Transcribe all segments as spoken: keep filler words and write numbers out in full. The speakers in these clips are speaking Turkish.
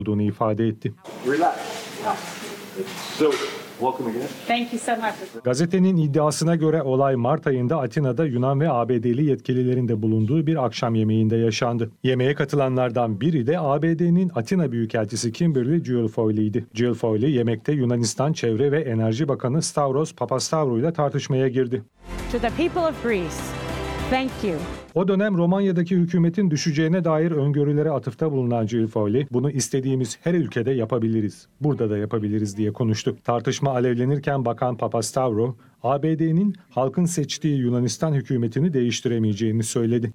olduğunu ifade etti. Gazetenin iddiasına göre olay Mart ayında Atina'da Yunan ve A B D'li yetkililerin de bulunduğu bir akşam yemeğinde yaşandı. Yemeğe katılanlardan biri de A B D'nin Atina Büyükelçisi Kimberly Guilfoyle'ydi. Guilfoyle yemekte Yunanistan Çevre ve Enerji Bakanı Stavros Papastavru ile tartışmaya girdi. To the people of Greece, thank you. O dönem Romanya'daki hükümetin düşeceğine dair öngörülere atıfta bulunan Guilfoyle, bunu istediğimiz her ülkede yapabiliriz, burada da yapabiliriz diye konuştu. Tartışma alevlenirken Bakan Papastavru, A B D'nin halkın seçtiği Yunanistan hükümetini değiştiremeyeceğini söyledi.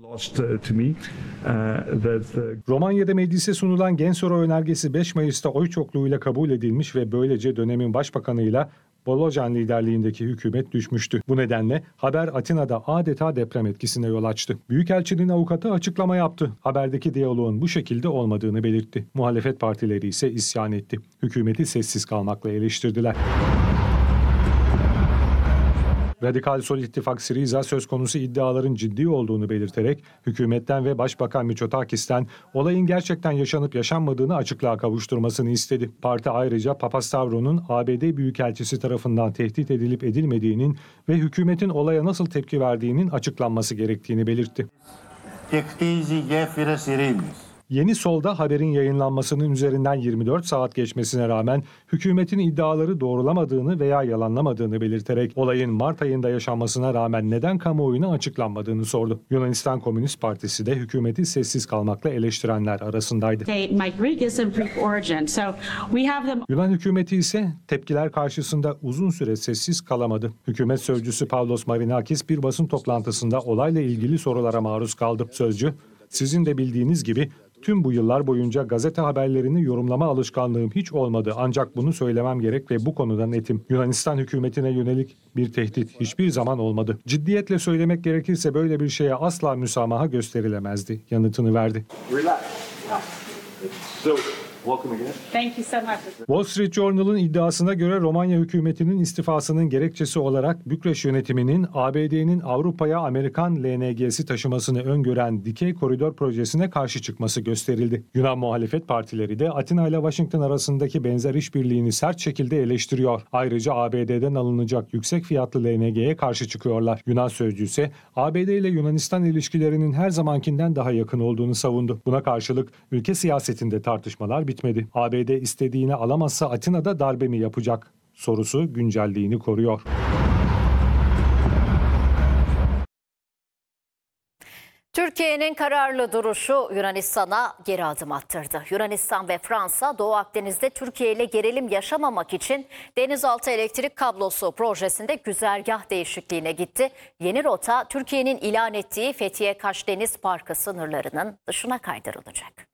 Romanya'da meclise sunulan Gensoro önergesi beş Mayıs'ta oy çokluğuyla kabul edilmiş ve böylece dönemin başbakanıyla Bolojan liderliğindeki hükümet düşmüştü. Bu nedenle haber Atina'da adeta deprem etkisine yol açtı. Büyükelçinin avukatı açıklama yaptı. Haberdeki diyaloğun bu şekilde olmadığını belirtti. Muhalefet partileri ise isyan etti. Hükümeti sessiz kalmakla eleştirdiler. Radikal Sol İttifak Syriza söz konusu iddiaların ciddi olduğunu belirterek hükümetten ve Başbakan Mitsotakis'ten olayın gerçekten yaşanıp yaşanmadığını açıklığa kavuşturmasını istedi. Parti ayrıca Papastavro'nun A B D Büyükelçisi tarafından tehdit edilip edilmediğinin ve hükümetin olaya nasıl tepki verdiğinin açıklanması gerektiğini belirtti. Yeni Sol'da haberin yayınlanmasının üzerinden yirmi dört saat geçmesine rağmen hükümetin iddiaları doğrulamadığını veya yalanlamadığını belirterek olayın Mart ayında yaşanmasına rağmen neden kamuoyuna açıklanmadığını sordu. Yunanistan Komünist Partisi de hükümeti sessiz kalmakla eleştirenler arasındaydı. Yunan hükümeti ise tepkiler karşısında uzun süre sessiz kalamadı. Hükümet sözcüsü Pavlos Marinakis bir basın toplantısında olayla ilgili sorulara maruz kaldı. Sözcü, "Sizin de bildiğiniz gibi tüm bu yıllar boyunca gazete haberlerini yorumlama alışkanlığım hiç olmadı. Ancak bunu söylemem gerek ve bu konuda netim. Yunanistan hükümetine yönelik bir tehdit hiçbir zaman olmadı. Ciddiyetle söylemek gerekirse böyle bir şeye asla müsamaha gösterilemezdi" yanıtını verdi. Thank you so much. Wall Street Journal'ın iddiasına göre Romanya hükümetinin istifasının gerekçesi olarak Bükreş yönetiminin A B D'nin Avrupa'ya Amerikan L N G'si taşımasını öngören dikey koridor projesine karşı çıkması gösterildi. Yunan muhalefet partileri de Atina ile Washington arasındaki benzer işbirliğini sert şekilde eleştiriyor. Ayrıca A B D'den alınacak yüksek fiyatlı L N G'ye karşı çıkıyorlar. Yunan sözcüsü ise A B D ile Yunanistan ilişkilerinin her zamankinden daha yakın olduğunu savundu. Buna karşılık ülke siyasetinde tartışmalar bitmedi. A B D istediğini alamazsa Atina'da darbe mi yapacak sorusu güncelliğini koruyor. Türkiye'nin kararlı duruşu Yunanistan'a geri adım attırdı. Yunanistan ve Fransa Doğu Akdeniz'de Türkiye ile gerilim yaşamamak için denizaltı elektrik kablosu projesinde güzergah değişikliğine gitti. Yeni rota Türkiye'nin ilan ettiği Fethiye Kaş Deniz Parkı sınırlarının dışına kaydırılacak.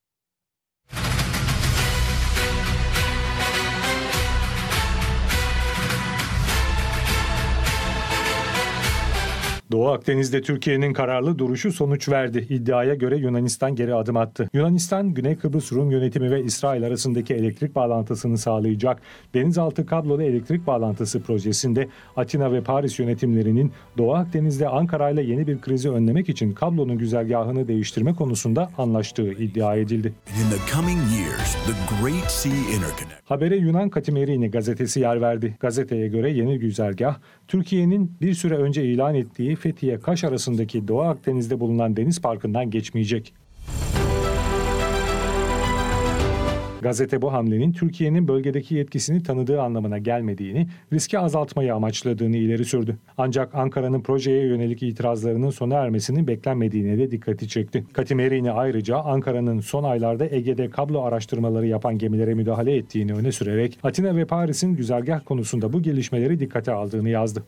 Doğu Akdeniz'de Türkiye'nin kararlı duruşu sonuç verdi. İddiaya göre Yunanistan geri adım attı. Yunanistan, Güney Kıbrıs Rum yönetimi ve İsrail arasındaki elektrik bağlantısını sağlayacak denizaltı kablolu elektrik bağlantısı projesinde Atina ve Paris yönetimlerinin Doğu Akdeniz'de Ankara ile yeni bir krizi önlemek için kablonun güzergahını değiştirme konusunda anlaştığı iddia edildi. Habere Yunan Katimerini gazetesi yer verdi. Gazeteye göre yeni güzergah, Türkiye'nin bir süre önce ilan ettiği Fethiye Kaş arasındaki Doğu Akdeniz'de bulunan deniz parkından geçmeyecek. Gazete bu hamlenin Türkiye'nin bölgedeki yetkisini tanıdığı anlamına gelmediğini, riski azaltmayı amaçladığını ileri sürdü. Ancak Ankara'nın projeye yönelik itirazlarının sona ermesinin beklenmediğine de dikkati çekti. Katimerini ayrıca Ankara'nın son aylarda Ege'de kablo araştırmaları yapan gemilere müdahale ettiğini öne sürerek Atina ve Paris'in güzergah konusunda bu gelişmeleri dikkate aldığını yazdı.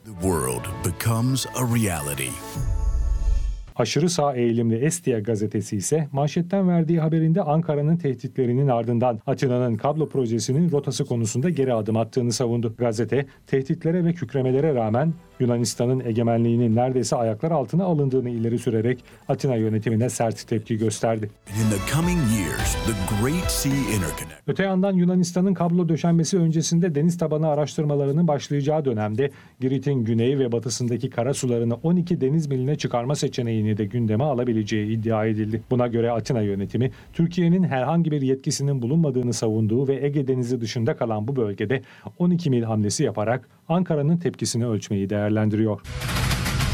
Aşırı sağ eğilimli Estia gazetesi ise manşetten verdiği haberinde Ankara'nın tehditlerinin ardından Atina'nın kablo projesinin rotası konusunda geri adım attığını savundu. Gazete, tehditlere ve kükremelere rağmen Yunanistan'ın egemenliğinin neredeyse ayaklar altına alındığını ileri sürerek Atina yönetimine sert tepki gösterdi. In the coming years, the Great Sea Interconnect. Öte yandan Yunanistan'ın kablo döşenmesi öncesinde deniz tabanı araştırmalarının başlayacağı dönemde Girit'in güney ve batısındaki karasularını on iki deniz miline çıkarma seçeneğini de gündeme alabileceği iddia edildi. Buna göre Atina yönetimi Türkiye'nin herhangi bir yetkisinin bulunmadığını savunduğu ve Ege Denizi dışında kalan bu bölgede on iki mil hamlesi yaparak Ankara'nın tepkisini ölçmeyi değerlendiriyor.